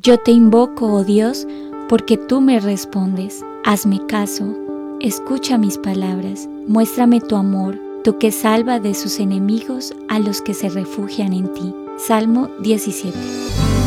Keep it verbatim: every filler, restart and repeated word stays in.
Yo te invoco, oh Dios, porque tú me respondes. Hazme caso, escucha mis palabras, muéstrame tu amor, tú que salva de sus enemigos a los que se refugian en ti. Salmo diecisiete.